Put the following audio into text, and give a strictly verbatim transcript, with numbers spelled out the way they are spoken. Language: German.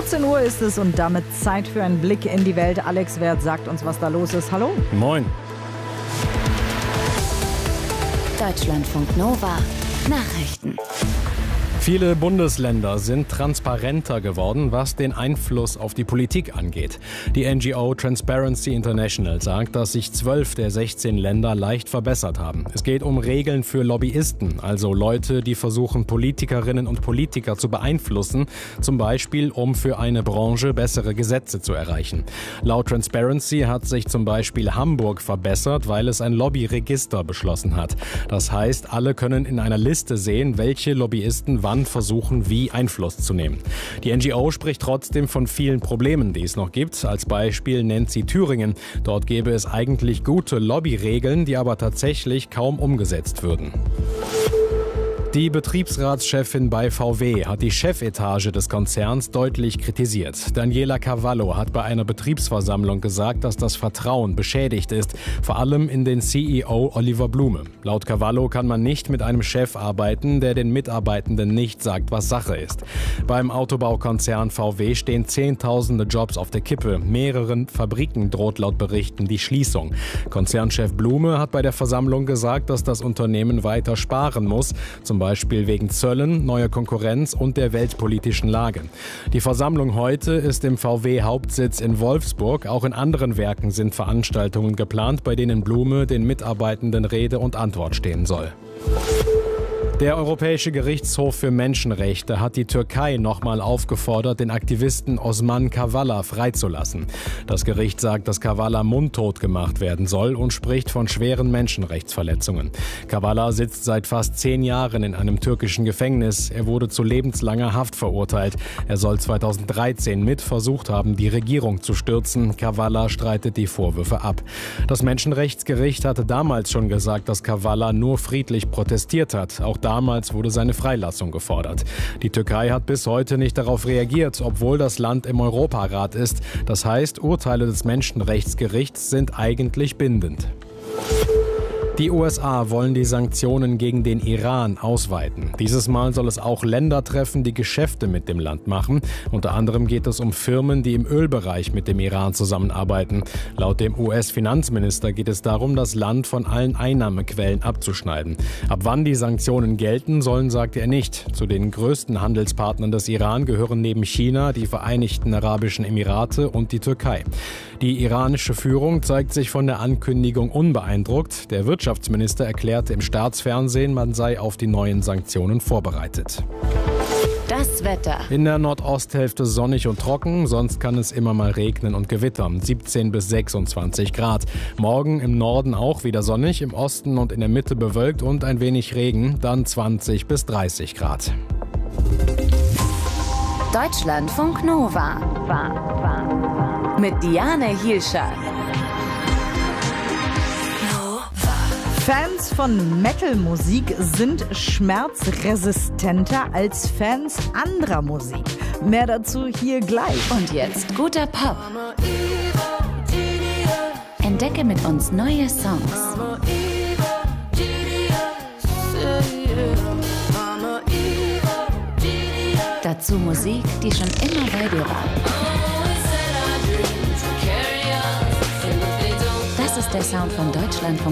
vierzehn Uhr ist es und damit Zeit für einen Blick in die Welt. Alex Werth sagt uns, was da los ist. Hallo. Moin. Deutschlandfunk Nova. Nachrichten. Viele Bundesländer sind transparenter geworden, was den Einfluss auf die Politik angeht. Die N G O Transparency International sagt, dass sich zwölf der sechzehn Länder leicht verbessert haben. Es geht um Regeln für Lobbyisten, also Leute, die versuchen, Politikerinnen und Politiker zu beeinflussen, zum Beispiel um für eine Branche bessere Gesetze zu erreichen. Laut Transparency hat sich zum Beispiel Hamburg verbessert, weil es ein Lobbyregister beschlossen hat. Das heißt, alle können in einer Liste sehen, welche Lobbyisten wann versuchen, wie Einfluss zu nehmen. Die N G O spricht trotzdem von vielen Problemen, die es noch gibt. Als Beispiel nennt sie Thüringen. Dort gäbe es eigentlich gute Lobbyregeln, die aber tatsächlich kaum umgesetzt würden. Die Betriebsratschefin bei V W hat die Chefetage des Konzerns deutlich kritisiert. Daniela Cavallo hat bei einer Betriebsversammlung gesagt, dass das Vertrauen beschädigt ist, vor allem in den C E O Oliver Blume. Laut Cavallo kann man nicht mit einem Chef arbeiten, der den Mitarbeitenden nicht sagt, was Sache ist. Beim Autobaukonzern V W stehen Zehntausende Jobs auf der Kippe. Mehreren Fabriken droht laut Berichten die Schließung. Konzernchef Blume hat bei der Versammlung gesagt, dass das Unternehmen weiter sparen muss, zum Beispiel wegen Zöllen, neuer Konkurrenz und der weltpolitischen Lage. Die Versammlung heute ist im V W-Hauptsitz in Wolfsburg. Auch in anderen Werken sind Veranstaltungen geplant, bei denen Blume den Mitarbeitenden Rede und Antwort stehen soll. Der Europäische Gerichtshof für Menschenrechte hat die Türkei nochmal aufgefordert, den Aktivisten Osman Kavala freizulassen. Das Gericht sagt, dass Kavala mundtot gemacht werden soll und spricht von schweren Menschenrechtsverletzungen. Kavala sitzt seit fast zehn Jahren in einem türkischen Gefängnis. Er wurde zu lebenslanger Haft verurteilt. Er soll zweitausenddreizehn mit versucht haben, die Regierung zu stürzen. Kavala streitet die Vorwürfe ab. Das Menschenrechtsgericht hatte damals schon gesagt, dass Kavala nur friedlich protestiert hat. Auch Damals wurde seine Freilassung gefordert. Die Türkei hat bis heute nicht darauf reagiert, obwohl das Land im Europarat ist. Das heißt, Urteile des Menschenrechtsgerichts sind eigentlich bindend. Die U S A wollen die Sanktionen gegen den Iran ausweiten. Dieses Mal soll es auch Länder treffen, die Geschäfte mit dem Land machen. Unter anderem geht es um Firmen, die im Ölbereich mit dem Iran zusammenarbeiten. Laut dem U S-Finanzminister geht es darum, das Land von allen Einnahmequellen abzuschneiden. Ab wann die Sanktionen gelten sollen, sagte er nicht. Zu den größten Handelspartnern des Iran gehören neben China die Vereinigten Arabischen Emirate und die Türkei. Die iranische Führung zeigt sich von der Ankündigung unbeeindruckt. Der Wirtschaftsminister erklärte im Staatsfernsehen, man sei auf die neuen Sanktionen vorbereitet. Das Wetter. In der Nordosthälfte sonnig und trocken, sonst kann es immer mal regnen und gewittern. siebzehn bis sechsundzwanzig Grad. Morgen im Norden auch wieder sonnig, im Osten und in der Mitte bewölkt und ein wenig Regen, dann zwanzig bis dreißig Grad. Deutschlandfunk Nova. Mit Diane Hielscher. Fans von Metal-Musik sind schmerzresistenter als Fans anderer Musik. Mehr dazu hier gleich. Und jetzt guter Pop. Entdecke mit uns neue Songs. Dazu Musik, die schon immer bei dir war. Das ist der Sound von Deutschlandfunk